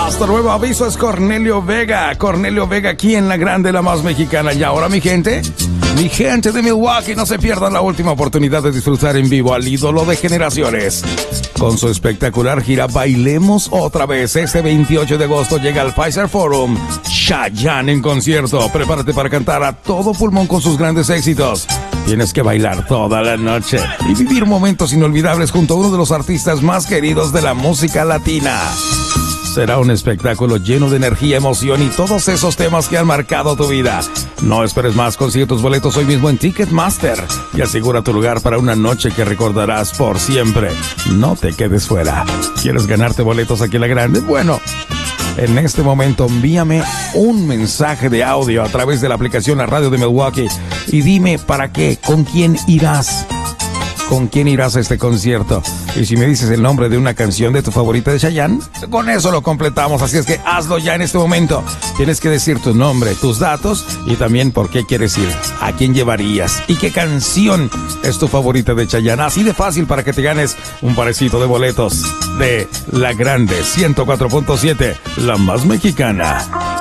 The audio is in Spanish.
Nuestro nuevo aviso es Cornelio Vega. Cornelio Vega aquí en La Grande, la más mexicana. Y ahora, mi gente de Milwaukee, no se pierdan la última oportunidad de disfrutar en vivo al ídolo de generaciones. Con su espectacular gira Bailemos Otra Vez, este 28 de agosto llega al Pfizer Forum Chayanne en concierto. Prepárate para cantar a todo pulmón con sus grandes éxitos. Tienes que bailar toda la noche y vivir momentos inolvidables junto a uno de los artistas más queridos de la música latina. Será un espectáculo lleno de energía, emoción y todos esos temas que han marcado tu vida. No esperes más, consigue tus boletos hoy mismo en Ticketmaster y asegura tu lugar para una noche que recordarás por siempre. No te quedes fuera. ¿Quieres ganarte boletos aquí en La Grande? Bueno, en este momento envíame un mensaje de audio a través de la aplicación La Radio de Milwaukee y dime para qué, con quién irás. ¿Con quién irás a este concierto? Y si me dices el nombre de una canción de tu favorita de Chayanne, con eso lo completamos. Así es que hazlo ya en este momento. Tienes que decir tu nombre, tus datos y también por qué quieres ir, a quién llevarías y qué canción es tu favorita de Chayanne. Así de fácil para que te ganes un parecito de boletos de La Grande 104.7, la más mexicana.